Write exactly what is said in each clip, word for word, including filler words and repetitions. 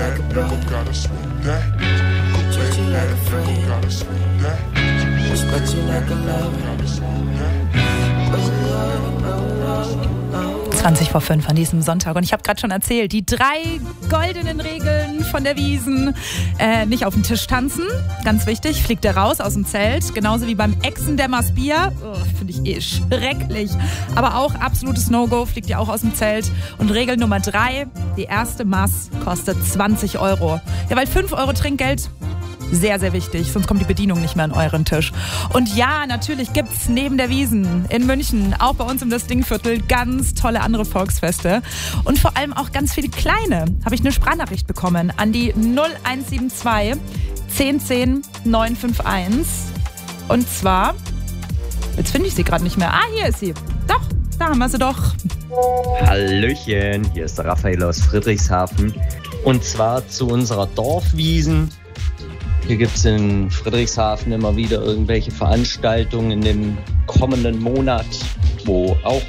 like a brother. Treat you like a friend. Respect you like a lover. zwanzig vor fünf an diesem Sonntag. Und ich habe gerade schon erzählt, die drei goldenen Regeln von der Wiesn. Äh, nicht auf den Tisch tanzen, ganz wichtig, fliegt er raus aus dem Zelt. Genauso wie beim Echsen der Maßbier. Oh, finde ich eh schrecklich. Aber auch absolutes No-Go, fliegt ihr auch aus dem Zelt. Und Regel Nummer drei, die erste Maß kostet zwanzig Euro. Ja, weil fünf Euro Trinkgeld... Sehr, sehr wichtig, sonst kommt die Bedienung nicht mehr an euren Tisch. Und ja, natürlich gibt's neben der Wiesn in München, auch bei uns im Das Dingviertel, ganz tolle andere Volksfeste. Und vor allem auch ganz viele kleine. Habe ich eine Sprachnachricht bekommen an die null eins sieben zwei zehn zehn neun fünf eins. Und zwar, jetzt finde ich sie gerade nicht mehr. Ah, hier ist sie. Doch, da haben wir sie doch. Hallöchen, hier ist der Raphael aus Friedrichshafen. Und zwar zu unserer Dorfwiesn. Hier gibt es in Friedrichshafen immer wieder irgendwelche Veranstaltungen in dem kommenden Monat, wo auch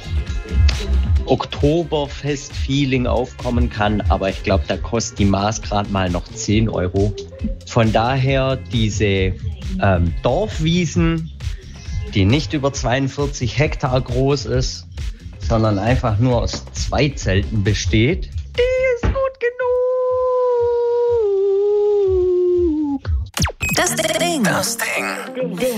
Oktoberfest-Feeling aufkommen kann. Aber ich glaube, da kostet die Maß gerade mal noch zehn Euro. Von daher diese ähm, Dorfwiesn, die nicht über zweiundvierzig Hektar groß ist, sondern einfach nur aus zwei Zelten besteht, die ist gut genug. Das Ding. Das Ding.